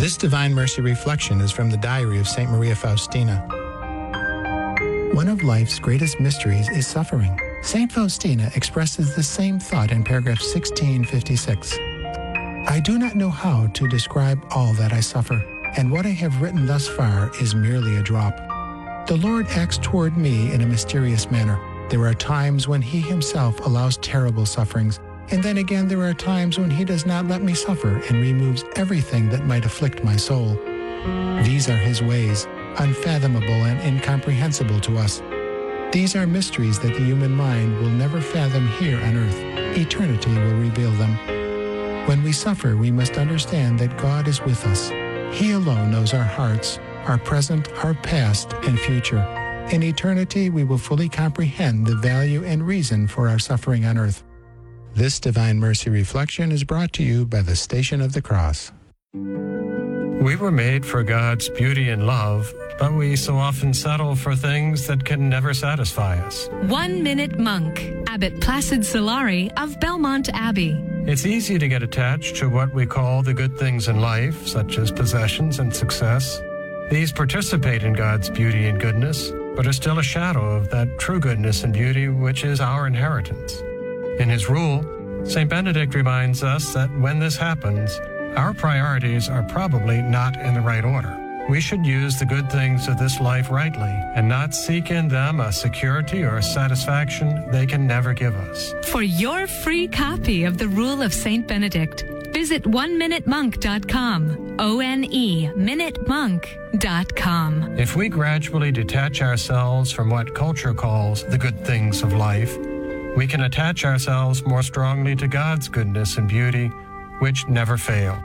This Divine Mercy reflection is from the diary of St. Maria Faustina. One of life's greatest mysteries is suffering. St. Faustina expresses the same thought in paragraph 1656. I do not know how to describe all that I suffer, and what I have written thus far is merely a drop. The Lord acts toward me in a mysterious manner. There are times when He Himself allows terrible sufferings, and then again there are times when He does not let me suffer and removes everything that might afflict my soul. These are His ways, unfathomable and incomprehensible to us. These are mysteries that the human mind will never fathom here on earth. Eternity will reveal them. When we suffer, we must understand that God is with us. He alone knows our hearts, our present, our past, and future. In eternity, we will fully comprehend the value and reason for our suffering on earth. This Divine Mercy reflection is brought to you by the Station of the Cross. We were made for God's beauty and love, but we so often settle for things that can never satisfy us. 1 Minute Monk, Abbot Placid Solari of Belmont Abbey. It's easy to get attached to what we call the good things in life, such as possessions and success. These participate in God's beauty and goodness, but are still a shadow of that true goodness and beauty which is our inheritance. In his rule, St. Benedict reminds us that when this happens, our priorities are probably not in the right order. We should use the good things of this life rightly and not seek in them a security or a satisfaction they can never give us. For your free copy of the Rule of St. Benedict, visit oneminutemonk.com, O-N-E, minutemonk.com. If we gradually detach ourselves from what culture calls the good things of life, we can attach ourselves more strongly to God's goodness and beauty, which never fail.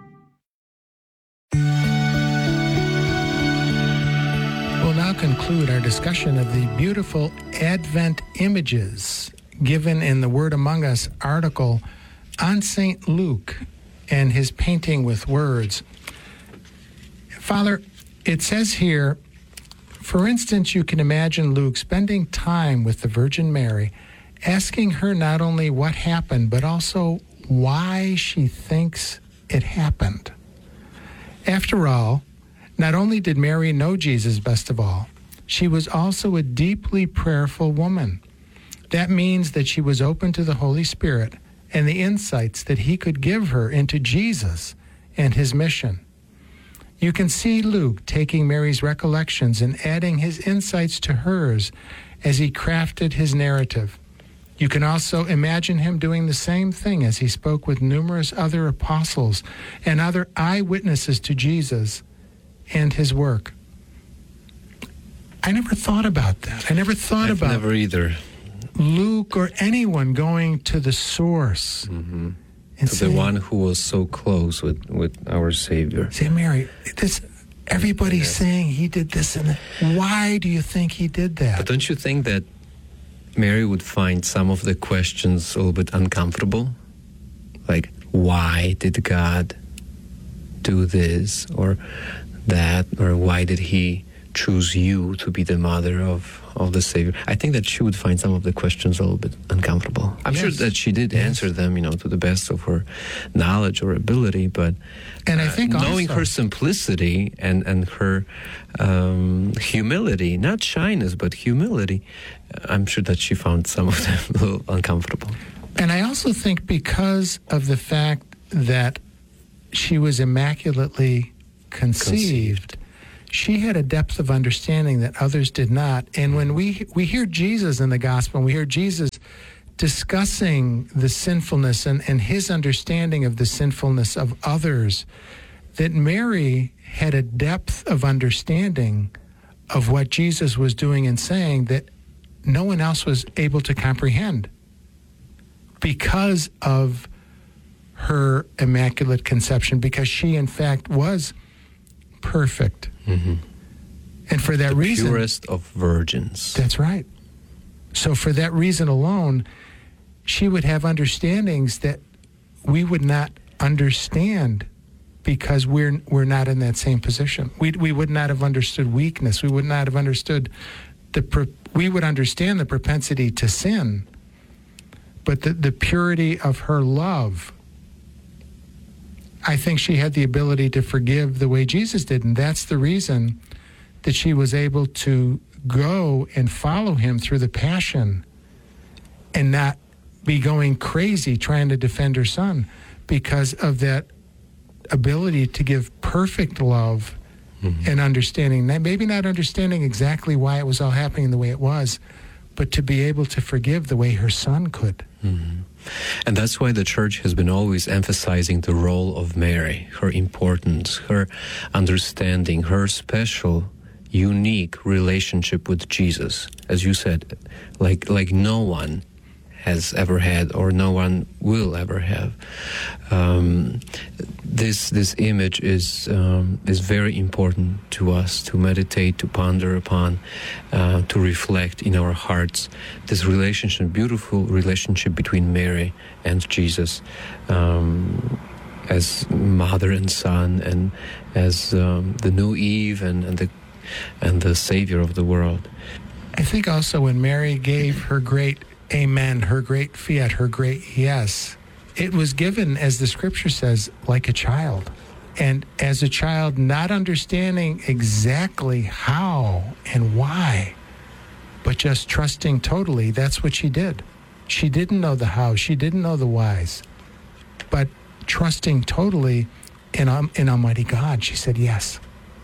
We'll now conclude our discussion of the beautiful Advent images given in the Word Among Us article on St. Luke and his painting with words. Father, it says here, for instance, you can imagine Luke spending time with the Virgin Mary, asking her not only what happened, but also why she thinks it happened. After all, not only did Mary know Jesus best of all, she was also a deeply prayerful woman. That means that she was open to the Holy Spirit and the insights that He could give her into Jesus and His mission. You can see Luke taking Mary's recollections and adding his insights to hers as he crafted his narrative. You can also imagine him doing the same thing as he spoke with numerous other apostles and other eyewitnesses to Jesus and his work. I never thought about that. I never thought about never either. Luke or anyone going to the source. Mm-hmm. And to the one who was so close with our Savior. Say, Mary, everybody's saying he did this, and why do you think he did that? But don't you think that Mary would find some of the questions a little bit uncomfortable? Like, why did God do this or that? Or why did He choose you to be the mother of the Savior? I think that she would find some of the questions a little bit uncomfortable. I'm sure that she did answer them, to the best of her knowledge or ability, but and I think knowing also, her simplicity and her humility, not shyness, but humility, I'm sure that she found some of them a little uncomfortable. And I also think because of the fact that she was immaculately conceived. She had a depth of understanding that others did not. And when we hear Jesus in the gospel, and we hear Jesus discussing the sinfulness and his understanding of the sinfulness of others, that Mary had a depth of understanding of what Jesus was doing and saying that no one else was able to comprehend because of her immaculate conception, because she, in fact, was perfect. Mm-hmm. And for that reason... The purest of virgins. That's right. So for that reason alone, she would have understandings that we would not understand because we're not in that same position. We would not have understood weakness. We would not have understood we would understand the propensity to sin, but the purity of her love I think she had the ability to forgive the way Jesus did, and that's the reason that she was able to go and follow him through the passion and not be going crazy trying to defend her son, because of that ability to give perfect love and understanding. Maybe not understanding exactly why it was all happening the way it was, but to be able to forgive the way her son could. And that's why the church has been always emphasizing the role of Mary, her importance, her understanding, her special, unique relationship with Jesus. As you said, like no one has ever had, or no one will ever have. This image is very important to us to meditate, to ponder upon, to reflect in our hearts. This relationship, beautiful relationship between Mary and Jesus, as mother and son, and as the new Eve and the Savior of the world. I think also when Mary gave her great amen, her great fiat, her great yes, it was given, as the scripture says, like a child. And as a child, not understanding exactly how and why, but just trusting totally. That's what she did. She didn't know the how, she didn't know the whys, but trusting totally in Almighty God, she said yes.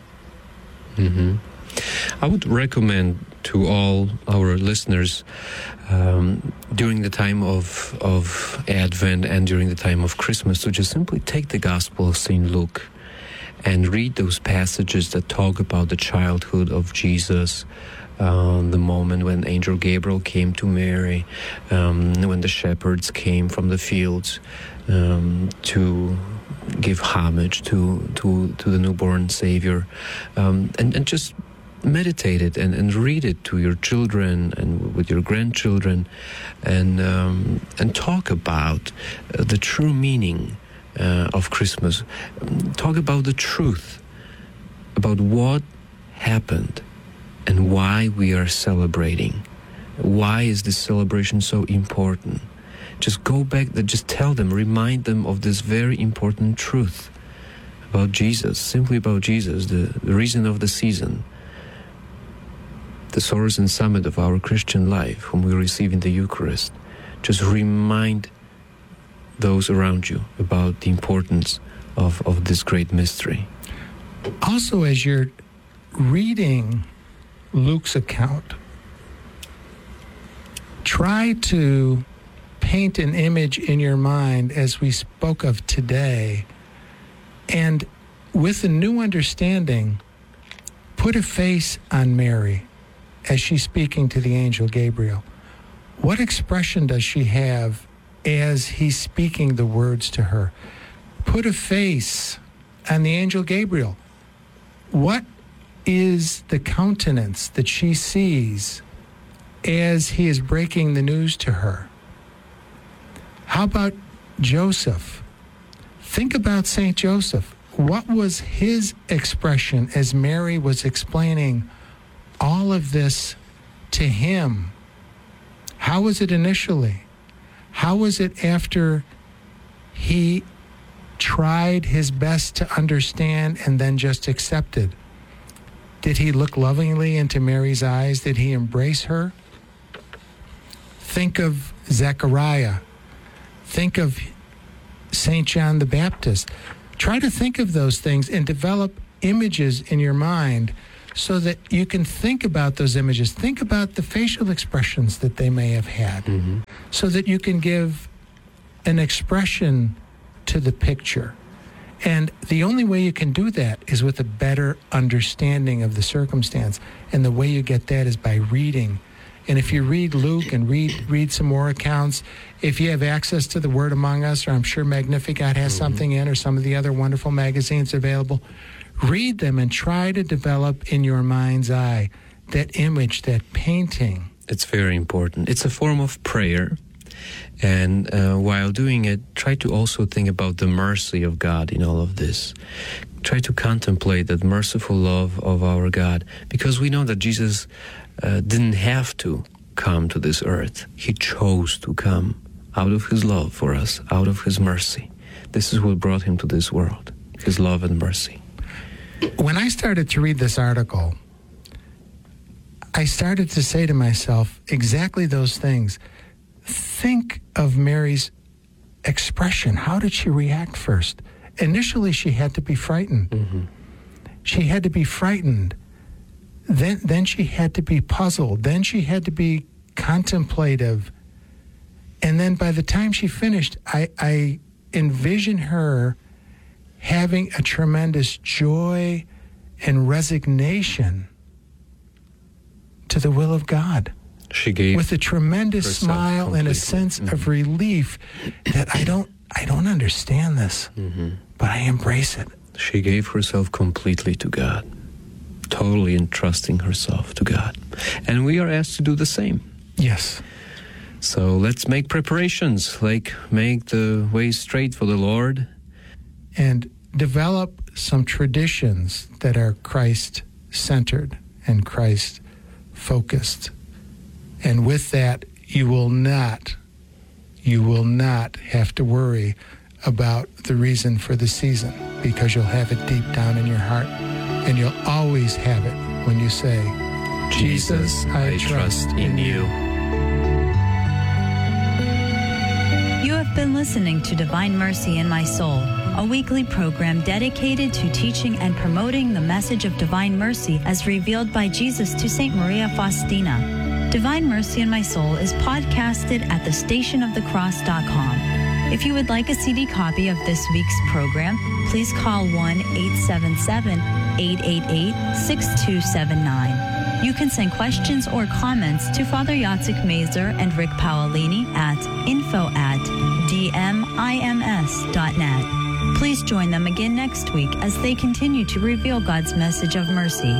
I would recommend to all our listeners during the time of Advent and during the time of Christmas to just simply take the Gospel of St. Luke and read those passages that talk about the childhood of Jesus, the moment when Angel Gabriel came to Mary, when the shepherds came from the fields to give homage to the newborn Savior, and just meditate it and read it to your children and with your grandchildren, and talk about the true meaning of Christmas. Talk about the truth, about what happened and why we are celebrating. Why is this celebration so important? Just go back, just tell them, remind them of this very important truth about Jesus, simply about Jesus, the reason of the season, the source and summit of our Christian life, whom we receive in the Eucharist. Just remind those around you about the importance of this great mystery. Also, as you're reading Luke's account, try to paint an image in your mind, as we spoke of today, and with a new understanding, put a face on Mary as she's speaking to the angel Gabriel. What expression does she have as he's speaking the words to her? Put a face on the angel Gabriel. What is the countenance that she sees as he is breaking the news to her? How about Joseph? Think about St. Joseph. What was his expression as Mary was explaining all of this to him? How was it initially? How was it after he tried his best to understand and then just accepted? Did he look lovingly into Mary's eyes? Did he embrace her? Think of Zechariah. Think of St. John the Baptist. Try to think of those things and develop images in your mind so that you can think about those images. Think about the facial expressions that they may have had, so that you can give an expression to the picture. And the only way you can do that is with a better understanding of the circumstance. And the way you get that is by reading. And if you read Luke and read some more accounts, if you have access to the Word Among Us, or I'm sure Magnificat has something in, or some of the other wonderful magazines available, read them and try to develop in your mind's eye that image, that painting. It's very important. It's a form of prayer. And while doing it, try to also think about the mercy of God in all of this. Try to contemplate that merciful love of our God, because we know that Jesus didn't have to come to this earth. He chose to come out of his love for us, out of his mercy, This is what brought him to this world, his love and mercy. When I started to read this article, I started to say to myself exactly those things. Think of Mary's expression. How did she react first? Initially, she had to be frightened. Mm-hmm. She had to be frightened. Then she had to be puzzled. Then she had to be contemplative. And then by the time she finished, I envision her having a tremendous joy and resignation to the will of God. She gave with a tremendous smile completely. and a sense of relief that I don't understand this, but I embrace it. She gave herself completely to God, totally entrusting herself to God. And we are asked to do the same. Yes. So let's make preparations, like make the way straight for the Lord. And develop some traditions that are Christ-centered and Christ-focused. And with that, you will not have to worry about the reason for the season, because you'll have it deep down in your heart, and you'll always have it when you say, Jesus, I trust in you. You have been listening to Divine Mercy in My Soul, a weekly program dedicated to teaching and promoting the message of divine mercy as revealed by Jesus to St. Maria Faustina. Divine Mercy in My Soul is podcasted at thestationofthecross.com. If you would like a CD copy of this week's program, please call 1-877-888-6279. You can send questions or comments to Father Yatsik Mazer and Rick Paolini at info@dmims.net. Please join them again next week as they continue to reveal God's message of mercy.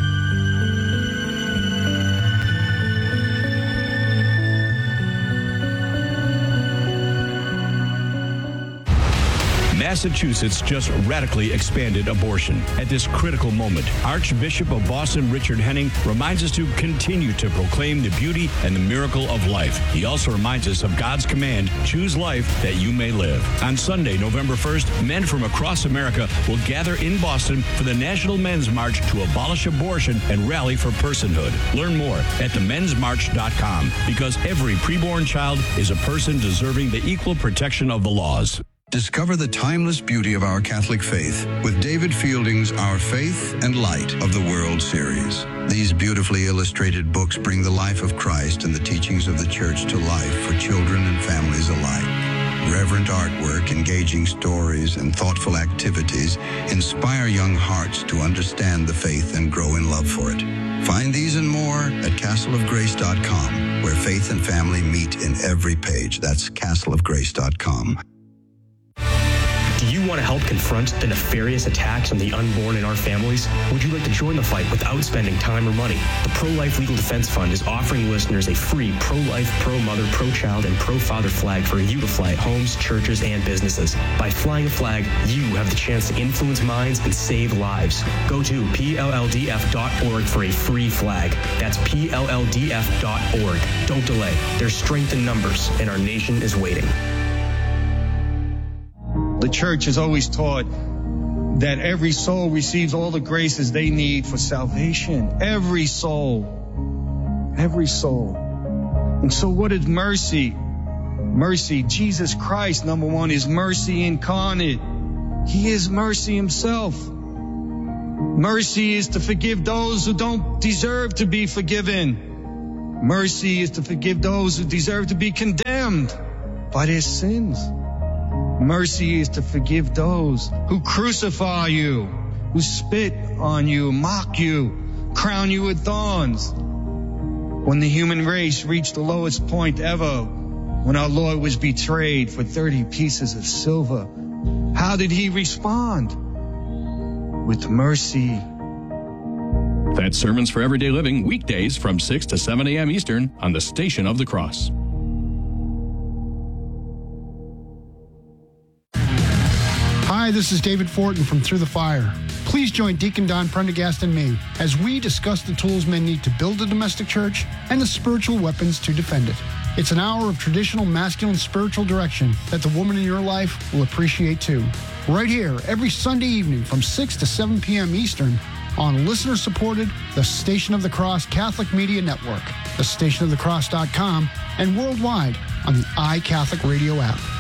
Massachusetts just radically expanded abortion. At this critical moment, Archbishop of Boston Richard Henning reminds us to continue to proclaim the beauty and the miracle of life. He also reminds us of God's command, choose life that you may live. On Sunday, November 1st, men from across America will gather in Boston for the National Men's March to abolish abortion and rally for personhood. Learn more at themensmarch.com, because every preborn child is a person deserving the equal protection of the laws. Discover the timeless beauty of our Catholic faith with David Fielding's Our Faith and Light of the World series. These beautifully illustrated books bring the life of Christ and the teachings of the Church to life for children and families alike. Reverent artwork, engaging stories, and thoughtful activities inspire young hearts to understand the faith and grow in love for it. Find these and more at castleofgrace.com, where faith and family meet in every page. That's castleofgrace.com. Do you want to help confront the nefarious attacks on the unborn in our families? Would you like to join the fight without spending time or money? The Pro-Life Legal Defense Fund is offering listeners a free pro-life, pro-mother, pro-child, and pro-father flag for you to fly at homes, churches, and businesses. By flying a flag, you have the chance to influence minds and save lives. Go to PLLDF.org for a free flag. That's PLLDF.org. Don't delay. There's strength in numbers, and our nation is waiting. The church has always taught that every soul receives all the graces they need for salvation. Every soul. Every soul. And so what is mercy? Mercy, Jesus Christ, number one, is mercy incarnate. He is mercy himself. Mercy is to forgive those who don't deserve to be forgiven. Mercy is to forgive those who deserve to be condemned by their sins. Mercy is to forgive those who crucify you, who spit on you, mock you, crown you with thorns. When the human race reached the lowest point ever, when our Lord was betrayed for 30 pieces of silver, how did he respond? With mercy. That's Sermons for Everyday Living, weekdays from 6 to 7 a.m. Eastern on the Station of the Cross. Hi, this is David Fortin from Through the Fire. Please join Deacon Don Prendergast and me as we discuss the tools men need to build a domestic church and the spiritual weapons to defend it. It's an hour of traditional masculine spiritual direction that the woman in your life will appreciate too. Right here, every Sunday evening from 6 to 7 p.m. Eastern on listener-supported The Station of the Cross Catholic Media Network, thestationofthecross.com, and worldwide on the iCatholic Radio app.